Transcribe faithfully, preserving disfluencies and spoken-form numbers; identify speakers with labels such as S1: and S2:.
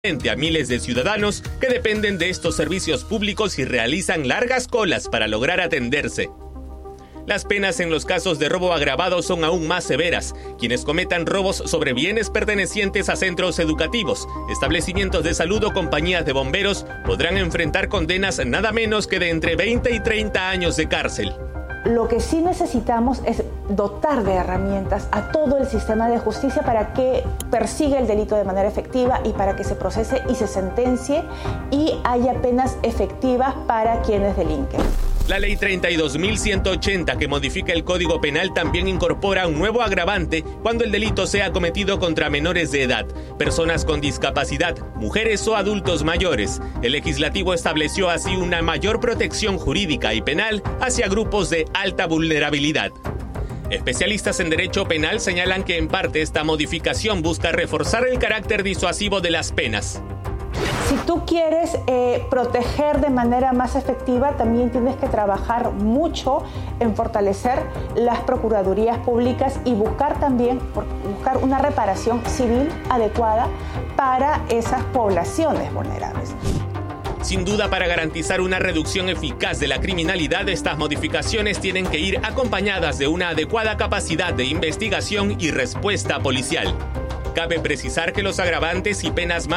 S1: a miles de ciudadanos que dependen de estos servicios públicos y realizan largas colas para lograr atenderse. Las penas en los casos de robo agravado son aún más severas. Quienes cometan robos sobre bienes pertenecientes a centros educativos, establecimientos de salud o compañías de bomberos podrán enfrentar condenas nada menos que de entre veinte y treinta años de cárcel.
S2: Lo que sí necesitamos es dotar de herramientas a todo el sistema de justicia para que persiga el delito de manera efectiva y para que se procese y se sentencie y haya penas efectivas para quienes delinquen.
S1: La ley treinta y dos mil ciento ochenta, que modifica el Código Penal, también incorpora un nuevo agravante cuando el delito sea cometido contra menores de edad, personas con discapacidad, mujeres o adultos mayores. El legislativo estableció así una mayor protección jurídica y penal hacia grupos de alta vulnerabilidad. Especialistas en derecho penal señalan que en parte esta modificación busca reforzar el carácter disuasivo de las penas.
S2: Si tú quieres eh, proteger de manera más efectiva, también tienes que trabajar mucho en fortalecer las procuradurías públicas y buscar también buscar una reparación civil adecuada para esas poblaciones vulnerables.
S1: Sin duda, para garantizar una reducción eficaz de la criminalidad, estas modificaciones tienen que ir acompañadas de una adecuada capacidad de investigación y respuesta policial. Cabe precisar que los agravantes y penas más